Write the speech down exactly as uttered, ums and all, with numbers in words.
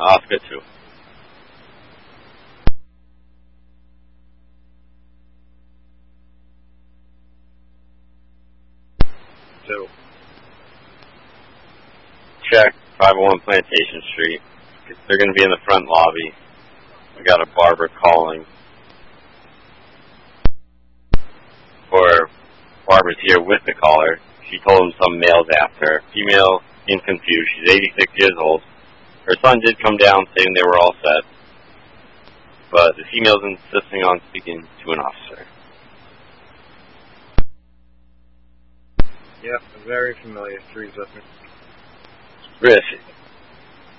Oscar two. Two. Check five oh one Plantation Street. They're going to be in the front lobby. We got a barber calling. For Barbara's here with the caller. She told him some male's after her. Female, in confused. She's eighty-six years old. Her son did come down saying they were all set. But the female's insisting on speaking to an officer. Yep, very familiar. Three's up. Where is she?